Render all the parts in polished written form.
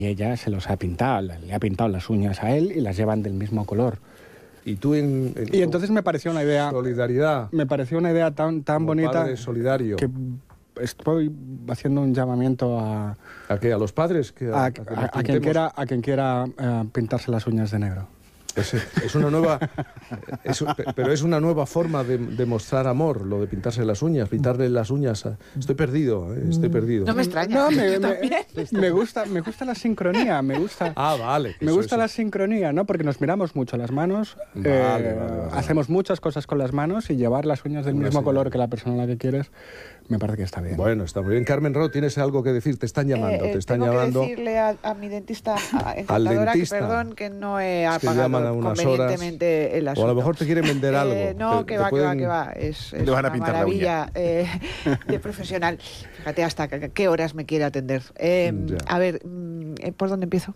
Y ella se los ha pintado, le ha pintado las uñas a él y las llevan del mismo color. Y tú Y entonces me pareció una idea... solidaridad. Me pareció una idea tan bonita... Padre solidario. Que estoy haciendo un llamamiento a... ¿A qué? ¿A los padres? A quien quiera pintarse las uñas de negro. Es una nueva... pero es una nueva forma de mostrar amor, lo de pintarse las uñas, pintarle las uñas. Estoy perdido, estoy perdido. No me extraña. No, me gusta la sincronía, me gusta... Vale. Me gusta la sincronía, ¿no? Porque nos miramos mucho las manos, Vale. hacemos muchas cosas con las manos y llevar las uñas del mismo color que la persona a la que quieres, me parece que está bien. Bueno, está muy bien. Carmen Ro, ¿tienes algo que decir? Te están llamando, tengo que decirle a mi dentista encantadora dentista. que perdón, que no he Es que apagado llaman a unas convenientemente el asunto. O a lo mejor te quieren vender algo. No, que va. Es Le van a una pintar la maravilla de profesional. Fíjate hasta qué horas me quiere atender. A ver, ¿por dónde empiezo?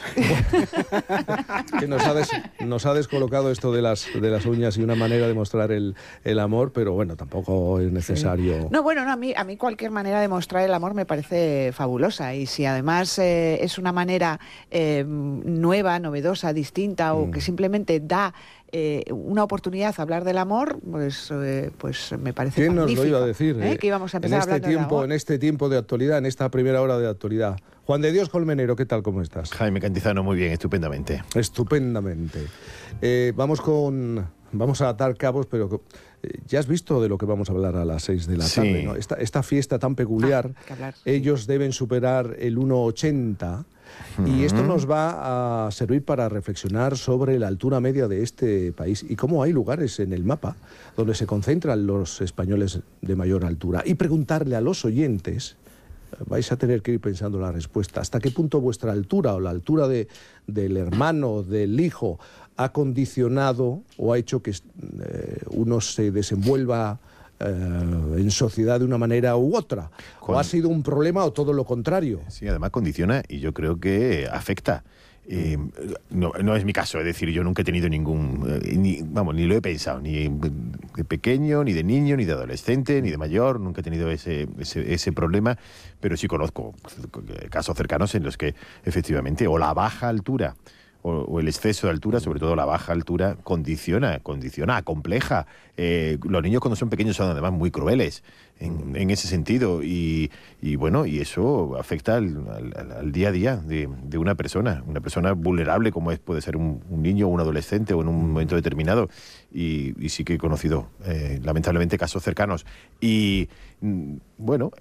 Que nos ha descolocado esto de las uñas y una manera de mostrar el amor, pero bueno, tampoco es necesario... No, bueno, no, a mí cualquier manera de mostrar el amor me parece fabulosa, y si además es una manera nueva, novedosa, distinta, o que simplemente da una oportunidad a hablar del amor, pues me parece ¿Quién magnífico. nos lo iba a decir? Que íbamos a empezar hablando del amor. En este tiempo de actualidad, en esta primera hora de actualidad. Juan de Dios Colmenero, ¿qué tal? ¿Cómo estás? Jaime Cantizano, muy bien, estupendamente. Estupendamente. Vamos a atar cabos, pero ya has visto de lo que vamos a hablar a las 6 de la tarde, ¿no? Esta fiesta tan peculiar, ellos deben superar el 1,80 y esto nos va a servir para reflexionar sobre la altura media de este país y cómo hay lugares en el mapa donde se concentran los españoles de mayor altura. Y preguntarle a los oyentes, vais a tener que ir pensando la respuesta, hasta qué punto vuestra altura o la altura del hermano, del hijo, ha condicionado o ha hecho que uno se desenvuelva en sociedad de una manera u otra. ¿O ha sido un problema o todo lo contrario? Sí, además condiciona y yo creo que afecta. No es mi caso, es decir, yo nunca he tenido ni lo he pensado, ni de pequeño, ni de niño, ni de adolescente, ni de mayor, nunca he tenido ese problema, pero sí conozco casos cercanos en los que efectivamente o la baja altura o el exceso de altura, sobre todo la baja altura, condiciona, acompleja. Los niños cuando son pequeños son además muy crueles en ese sentido y bueno, y eso afecta al día a día de una persona vulnerable como puede ser un niño o un adolescente o en un momento determinado, y sí que he conocido lamentablemente casos cercanos y bueno,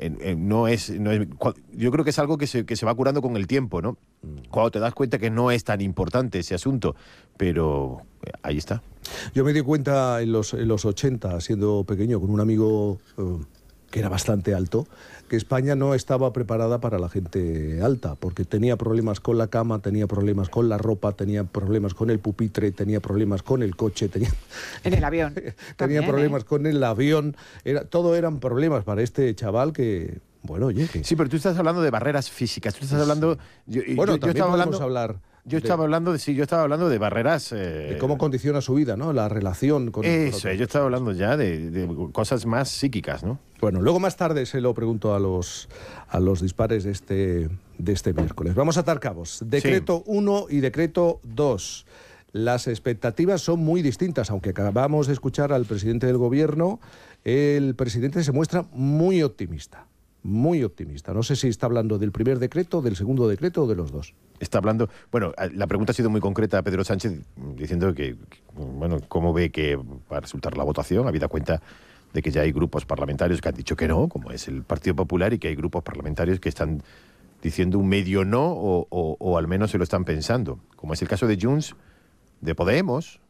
yo creo que es algo que se va curando con el tiempo, ¿no? Cuando te das cuenta que no es tan importante ese asunto, pero ahí está. Yo me di cuenta en los 80, siendo pequeño, con un amigo que era bastante alto, que España no estaba preparada para la gente alta, porque tenía problemas con la cama, tenía problemas con la ropa, tenía problemas con el pupitre, tenía problemas con el coche, en el avión. Tenía problemas con el avión, todo eran problemas para este chaval que... Bueno, oye... Sí, pero tú estás hablando de barreras físicas, tú estás hablando... Yo estaba hablando de barreras... de cómo condiciona su vida, ¿no? La relación con... Eso, yo estaba hablando ya de cosas más psíquicas, ¿no? Bueno, luego más tarde se lo pregunto a los dispares de este miércoles. Vamos a atar cabos. Decreto 1 y decreto 2. Las expectativas son muy distintas, aunque acabamos de escuchar al presidente del gobierno. El presidente se muestra muy optimista. Muy optimista. No sé si está hablando del primer decreto, del segundo decreto o de los dos. Está hablando... Bueno, la pregunta ha sido muy concreta a Pedro Sánchez, diciendo que, bueno, cómo ve que va a resultar la votación, habida cuenta de que ya hay grupos parlamentarios que han dicho que no, como es el Partido Popular, y que hay grupos parlamentarios que están diciendo un medio no, o al menos se lo están pensando, como es el caso de Junts, de Podemos,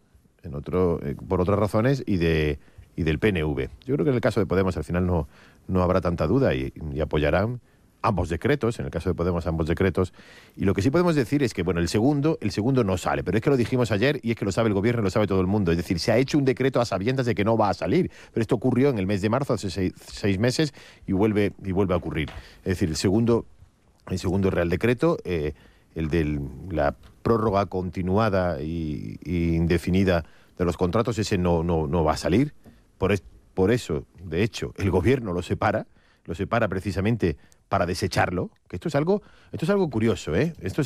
por otras razones, y del PNV. Yo creo que en el caso de Podemos al final no habrá tanta duda y apoyarán ambos decretos, en el caso de Podemos ambos decretos, y lo que sí podemos decir es que, bueno, el segundo no sale, pero es que lo dijimos ayer y es que lo sabe el gobierno y lo sabe todo el mundo, es decir, se ha hecho un decreto a sabiendas de que no va a salir, pero esto ocurrió en el mes de marzo, hace seis meses, y vuelve a ocurrir. Es decir, el segundo Real Decreto, el de la prórroga continuada e indefinida de los contratos, ese no va a salir. Por eso, de hecho, el gobierno lo separa precisamente para desecharlo, que esto es algo curioso, ¿eh? Esto es